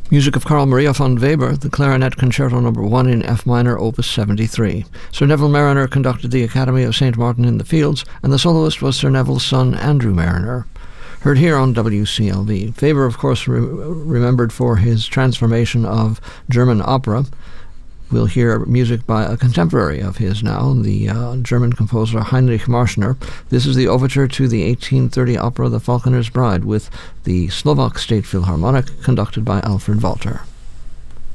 Music of Carl Maria von Weber, the Clarinet Concerto No. 1 in F minor, Opus 73. Sir Neville Marriner conducted the Academy of St. Martin in the Fields, and the soloist was Sir Neville's son, Andrew Marriner. Heard here on WCLV. Weber, of course, remembered for his transformation of German opera. We'll hear music by a contemporary of his now, the German composer Heinrich Marschner. This is the overture to the 1830 opera The Falconer's Bride with the Slovak State Philharmonic, conducted by Alfred Walter.